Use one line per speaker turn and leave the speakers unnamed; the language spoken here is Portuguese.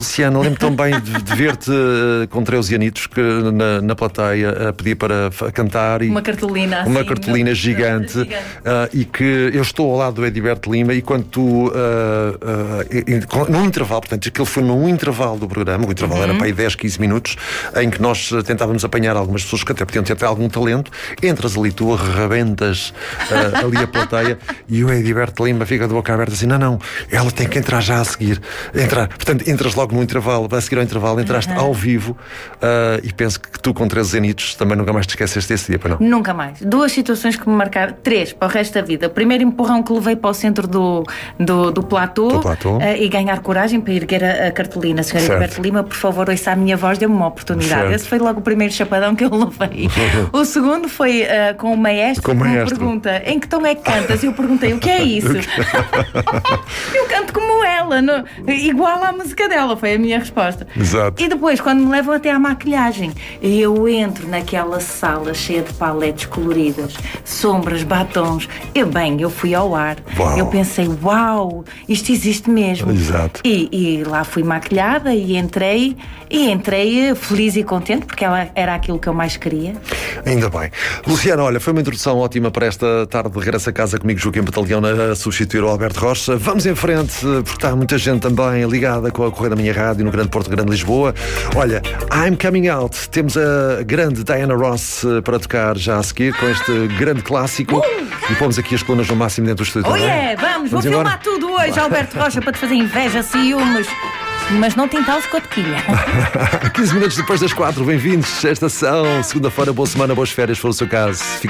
Luciana, lembro tão bem de ver-te com 13 anitos que na plateia a pedir para cantar.
Uma cartolina assim.
Uma cartolina gigante. E que eu estou ao lado do Ediberto Lima e quando tu, num intervalo, portanto, aquilo foi num intervalo do programa, o intervalo era para aí 10, 15 minutos, em que nós tentávamos apanhar algumas pessoas que até podiam ter algum talento, entras ali, tu arrebentas ali a plateia e o Ediberto Lima fica de boca aberta assim, não, ela tem que entrar já a seguir. Portanto, entras logo no intervalo, a seguir ao intervalo, entraste ao vivo e penso que tu com 13 anitos também nunca mais te esqueceste desse dia, para não?
Nunca mais. 2 situações que me marcaram, 3 para o resto da vida. O primeiro empurrão que levei para o centro do platô, e ganhar coragem para erguer a cartolina. Sr. Ediberto Lima, por favor, ouça a minha voz, dê-me uma oportunidade. Certo. Esse foi logo o primeiro chapadão que eu levei. O segundo foi com o maestro, que me pergunta, em que tom é que cantas? E eu perguntei, o que é isso? Eu canto como ela, igual à música dela, foi a minha resposta.
Exato.
E depois, quando me levam até à maquilhagem, eu entro naquela sala cheia de paletes coloridas, sombras, batons. Eu fui ao ar.
Uau.
Eu pensei, uau, isto existe mesmo.
Exato.
E lá fui maquilhada e entrei feliz e contente, porque ela era aquilo que eu mais queria.
Ainda bem. Luciana, olha, foi uma introdução ótima para esta tarde de regresso a casa comigo, Joaquim Batalhão, a substituir o Alberto Rocha. Vamos em frente, porque está muita gente também ligada com a Correia da Minha Rádio no Grande Porto, Grande Lisboa. Olha, I'm Coming Out. Temos a grande Diana Ross para tocar já a seguir com este grande clássico. E pomos aqui as colunas no máximo dentro do estúdio.
Vou filmar tudo hoje, Alberto Rocha, para te fazer inveja, ciúmes. Mas não tentá-los com a tequilha. 15
minutos depois das 4, bem-vindos. Esta são segunda-feira, boa semana, boas férias, se for o seu caso.